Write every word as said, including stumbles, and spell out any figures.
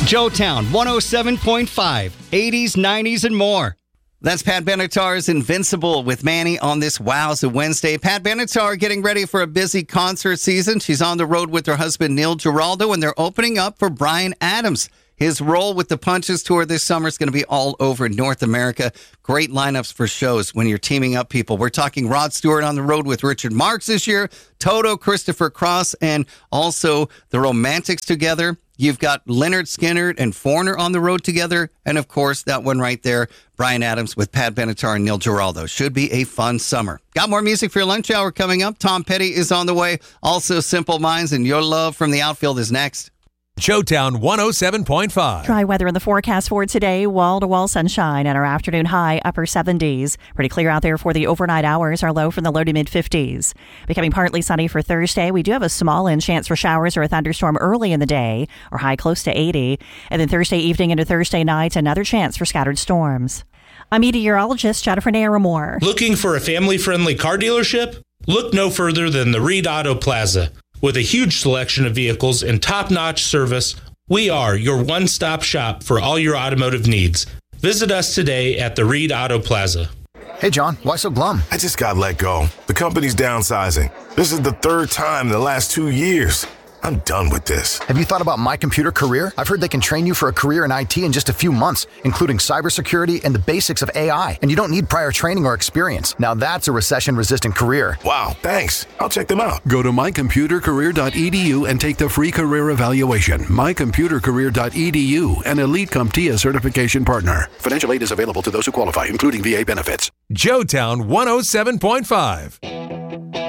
Joetown one oh seven point five, eighties, nineties, and more. That's Pat Benatar's Invincible with Manny on this Wowza Wednesday. Pat Benatar getting ready for a busy concert season. She's on the road with her husband, Neil Giraldo, and they're opening up for Bryan Adams. His role with the Punches Tour this summer is going to be all over North America. Great lineups for shows when you're teaming up people. We're talking Rod Stewart on the road with Richard Marx this year, Toto, Christopher Cross, and also the Romantics together. You've got Lynyrd Skynyrd and Foreigner on the road together. And, of course, that one right there, Bryan Adams with Pat Benatar and Neil Giraldo. Should be a fun summer. Got more music for your lunch hour coming up. Tom Petty is on the way. Also, Simple Minds and Your Love from the Outfield is next. Joetown one oh seven point five. Dry weather in the forecast for today. Wall-to-wall sunshine and our afternoon high upper seventies. Pretty clear out there for the overnight hours. Our low from the low to mid-fifties. Becoming partly sunny for Thursday. We do have a small in chance for showers or a thunderstorm early in the day. Our high close to eighty. And then Thursday evening into Thursday night, another chance for scattered storms. I'm meteorologist Jennifer Naramore. Looking for a family-friendly car dealership? Look no further than the Reed Auto Plaza. With a huge selection of vehicles and top-notch service, we are your one-stop shop for all your automotive needs. Visit us today at the Reed Auto Plaza. Hey, John, why so glum? I just got let go. The company's downsizing. This is the third time in the last two years. I'm done with this. Have you thought about My Computer Career? I've heard they can train you for a career in I T in just a few months, including cybersecurity and the basics of A I. And you don't need prior training or experience. Now that's a recession-resistant career. Wow, thanks. I'll check them out. Go to my computer career dot e d u and take the free career evaluation. my computer career dot e d u, an Elite CompTIA certification partner. Financial aid is available to those who qualify, including V A benefits. Joetown one oh seven point five.